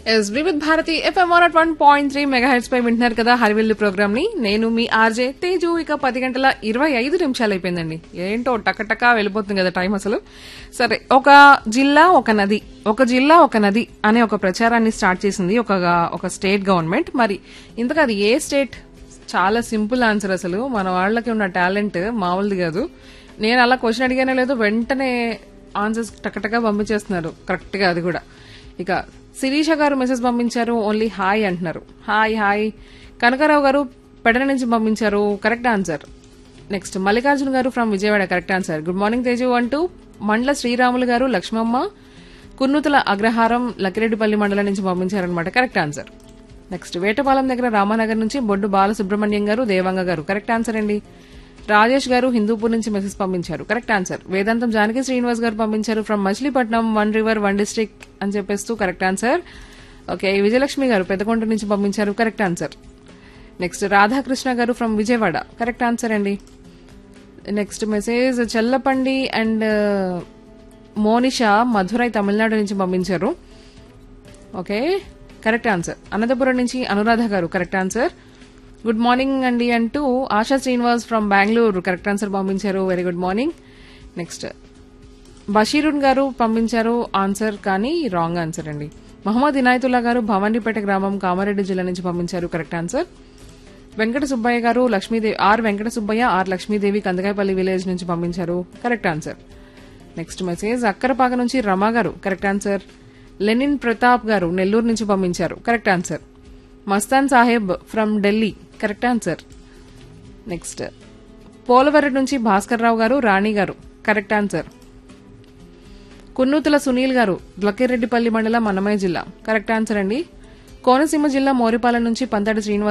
Yes Vividh Bharati FM 101.3 megahertz పై వింటున్నారు కదా హరివిల్లు programme ని. నేను మీ ఆర్జే తేజు. ఇక 10:25 అయిపోయిందండి. ఏంటో టకటకా వెళ్ళిపోతుంది కదా టైం అసలు. సరే, ఒక జిల్లా ఒక నది అనే ఒక ప్రచారాన్ని స్టార్ట్ చేసింది ఒక స్టేట్ గవర్నమెంట్. మరి ఇంతకు అది ఏ స్టేట్? చాలా సింపుల్ ఆన్సర్. అసలు మన వాళ్ళకి ఉన్న టాలెంట్ మామూలుది కాదు. నేను అలా క్వశ్చన్ అడిగానే లేదు, వెంటనే ఆన్సర్స్ టకటకా పంపించేస్తున్నారు కరెక్ట్ గా. అది కూడా ఇక శిరీష గారు మెసేజ్ పంపించారు, ఓన్లీ హాయ్ అంటున్నారు. హాయ్. కనకారావు గారు పెడన నుంచి పంపించారు, కరెక్ట్ ఆన్సర్. నెక్స్ట్ మల్లికార్జున గారు from Vijayawada, correct answer. Good morning Teju అంటూ మండల శ్రీరాములు గారు, లక్ష్మమ్మ కున్నుతుల అగ్రహారం లక్కిరెడ్డిపల్లి మండలం నుంచి పంపించారనమాట, కరెక్ట్ ఆన్సర్. నెక్స్ట్ వేటపాలెం దగ్గర రామానగర్ నుంచి బొడ్డు బాలసుబ్రహ్మణ్యం గారు, దేవంగ గారు, కరెక్ట్ ఆన్సర్ అండి. రాజేష్ గారు హిందూపూర్ నుంచి మెసేజ్ పంపించారు, కరెక్ట్ ఆన్సర్. వేదాంతం జానకి శ్రీనివాస్ గారు పంపించారు from Machilipatnam, one river one district అని చెప్పేస్తూ, కరెక్ట్ ఆన్సర్. ఓకే, విజయలక్ష్మి గారు పెద్దకొండ నుంచి పంపించారు, కరెక్ట్ ఆన్సర్. నెక్స్ట్ రాధాకృష్ణ గారు ఫ్రమ్ విజయవాడ, కరెక్ట్ ఆన్సర్ అండి. Next message చెల్లపండి and Monisha Madurai Tamil Nadu నుంచి పంపించారు. Okay, correct answer. అనంతపురం నుంచి అనురాధ గారు, కరెక్ట్ ఆన్సర్. గుడ్ మార్నింగ్ అండి అంటూ ASHA Srinivas from Bengaluru, correct answer పంపించారు, వెరీ గుడ్ మార్నింగ్. నెక్స్ట్ బషీరున్ గారు పంపించారు ఆన్సర్, కానీ రాంగ్ ఆన్సర్ అండి. మహమ్మద్ ఇనాయతుల్లా గారు భవానీపేట గ్రామం కామారెడ్డి జిల్లా నుంచి పంపించారు, కరెక్ట్ ఆన్సర్. వెంకట సుబ్బయ్య గారు వెంకట సుబ్బయ్య ఆర్ లక్ష్మీదేవి కందకాయపల్లి విలేజ్ నుంచి పంపించారు, correct answer. Next message Akkarapaka నుంచి రమా గారు, కరెక్ట్ ఆన్సర్. లెనిన్ ప్రతాప్ గారు నెల్లూరు నుంచి పంపించారు, correct answer. Mastan Saheb from Delhi, correct answer. Next Polavaram నుంచి భాస్కర్ రావు గారు, రాణి గారు, కరెక్ట్ ఆన్సర్. కున్నూతుల సునీల్ గారు లక్కిరెడ్డిపల్లి మండలం అన్నమయ్య జిల్లా, కరెక్ట్ ఆన్సర్ అండి. కోనసీమ జిల్లా మోరిపాలెం నుంచి పంతడి శ్రీనివాస్